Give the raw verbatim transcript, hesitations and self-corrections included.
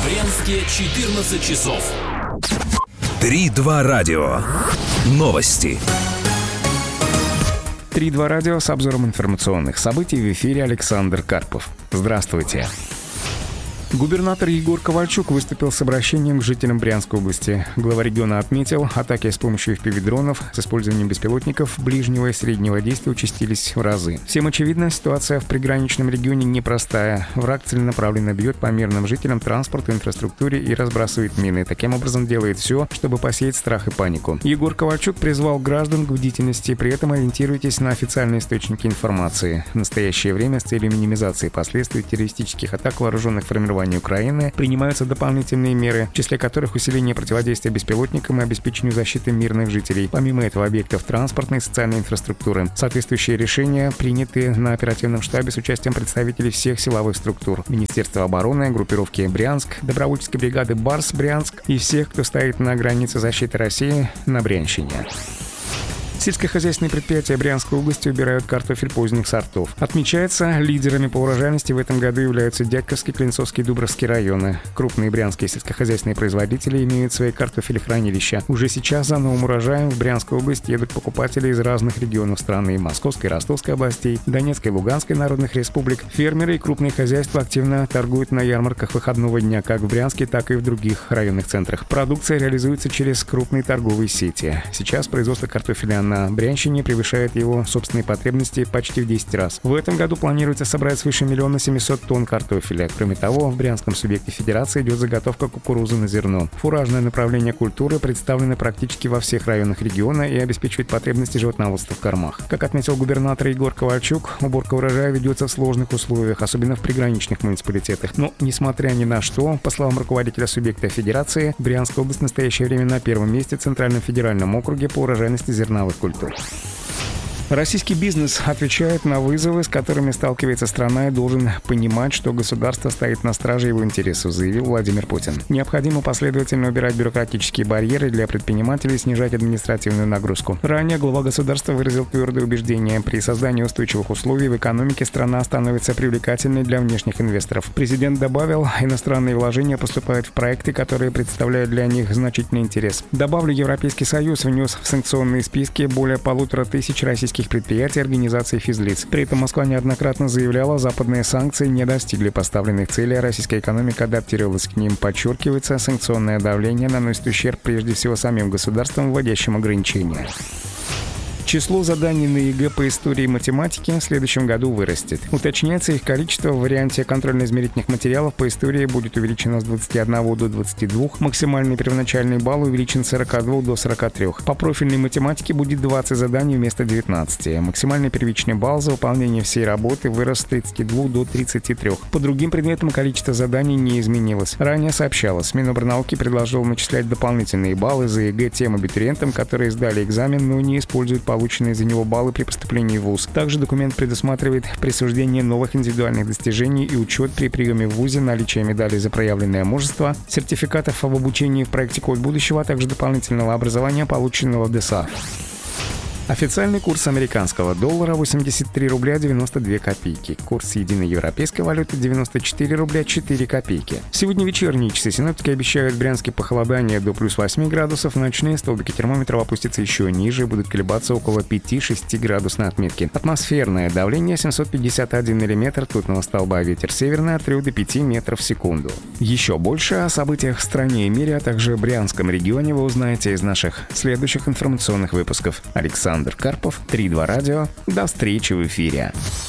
Брянске четырнадцать часов. три два радио. Новости. три два радио с обзором информационных событий. В эфире Александр Карпов. Здравствуйте. Губернатор Егор Ковальчук выступил с обращением к жителям Брянской области. Глава региона отметил, атаки с помощью эф пи ви-дронов с использованием беспилотников ближнего и среднего действия участились в разы. Всем очевидно, ситуация в приграничном регионе непростая. Враг целенаправленно бьет по мирным жителям, транспорту, инфраструктуре и разбрасывает мины. Таким образом делает все, чтобы посеять страх и панику. Егор Ковальчук призвал граждан к бдительности, при этом ориентируйтесь на официальные источники информации. В настоящее время с целью минимизации последствий террористических атак вооруженных формирований Украины принимаются дополнительные меры, в числе которых усиление противодействия беспилотникам и обеспечению защиты мирных жителей. Помимо этого, объектов транспортной и социальной инфраструктуры. Соответствующие решения приняты на оперативном штабе с участием представителей всех силовых структур: Министерства обороны, группировки Брянск, добровольческой бригады Барс Брянск и всех, кто стоит на границе защиты России на Брянщине. Сельскохозяйственные предприятия Брянской области убирают картофель поздних сортов. Отмечается, лидерами по урожайности в этом году являются Дядьковский, Клинцовский и Дубровский районы. Крупные брянские сельскохозяйственные производители имеют свои картофелехранилища. Уже сейчас за новым урожаем в Брянскую область едут покупатели из разных регионов страны: Московской, Ростовской областей, Донецкой, Луганской народных республик. Фермеры и крупные хозяйства активно торгуют на ярмарках выходного дня как в Брянске, так и в других районных центрах. Продукция реализуется через крупные торговые сети. Сейчас производство картофеля на Брянщине превышает его собственные потребности почти в десять раз. В этом году планируется собрать свыше миллиона семисот тонн картофеля. Кроме того, в Брянском субъекте федерации идет заготовка кукурузы на зерно. Фуражное направление культуры представлено практически во всех районах региона и обеспечивает потребности животноводства в кормах. Как отметил губернатор Егор Ковальчук, уборка урожая ведется в сложных условиях, особенно в приграничных муниципалитетах. Но, несмотря ни на что, по словам руководителя субъекта федерации, Брянская область в настоящее время на первом месте в Центральном федеральном округе по урожайности зерновых культур. Российский бизнес отвечает на вызовы, с которыми сталкивается страна, и должен понимать, что государство стоит на страже его интересов, заявил Владимир Путин. Необходимо последовательно убирать бюрократические барьеры для предпринимателей и снижать административную нагрузку. Ранее глава государства выразил твердое убеждение: при создании устойчивых условий в экономике страна становится привлекательной для внешних инвесторов. Президент добавил, иностранные вложения поступают в проекты, которые представляют для них значительный интерес. Добавлю, Европейский Союз внес в санкционные списки более полутора тысяч российских предприятий, организаций и физлиц. При этом Москва неоднократно заявляла, западные санкции не достигли поставленных целей, а российская экономика адаптировалась к ним. Подчеркивается, санкционное давление наносит ущерб прежде всего самим государствам, вводящим ограничения. Число заданий на ЕГЭ по истории и математике в следующем году вырастет. Уточняется, их количество в варианте контрольно-измерительных материалов по истории будет увеличено с двадцати одного до двадцати двух, максимальный первоначальный балл увеличен с сорока двух до сорока трёх. По профильной математике будет двадцать заданий вместо девятнадцати. Максимальный первичный балл за выполнение всей работы вырос с тридцати двух до тридцати трёх. По другим предметам количество заданий не изменилось. Ранее сообщалось, Минобрнауки предложил начислять дополнительные баллы за ЕГЭ тем абитуриентам, которые сдали экзамен, но не используют полученные полученные за него баллы при поступлении в вуз. Также документ предусматривает присуждение новых индивидуальных достижений и учет при приеме в вузе, наличие медалей за проявленное мужество, сертификатов об обучении в проекте «Код будущего», а также дополнительного образования, полученного в ДЭСАФ. Официальный курс американского доллара восемьдесят три рубля девяносто две копейки. Курс единой европейской валюты девяносто четыре рубля четыре копейки. Сегодня вечерние часы синоптики обещают в Брянске похолодание до плюс восьми градусов. Ночные столбики термометров опустятся еще ниже и будут колебаться около пяти-шести градусной отметки. Атмосферное давление семьсот пятьдесят один миллиметр ртутного столба. Ветер северный от трёх до пяти метров в секунду. Еще больше о событиях в стране и мире, а также в Брянском регионе вы узнаете из наших следующих информационных выпусков. Александр Карпов, три два радио. До встречи в эфире.